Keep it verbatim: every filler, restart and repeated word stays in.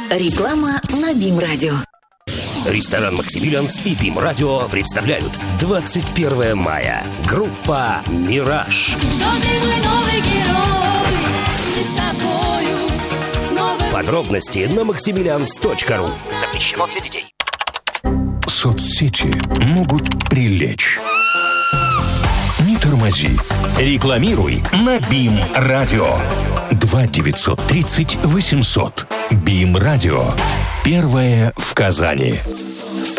Реклама на БИМ-радио. Ресторан «Максимилианс» и БИМ-радио представляют двадцать первое мая. Группа «Мираж». Подробности на максимилианс точка ру. Запрещено для детей. Соцсети могут прилечь. Не тормози. Рекламируй на БИМ-радио. два девятьсот тридцать восемьсот. БИМ-радио. Первое в Казани.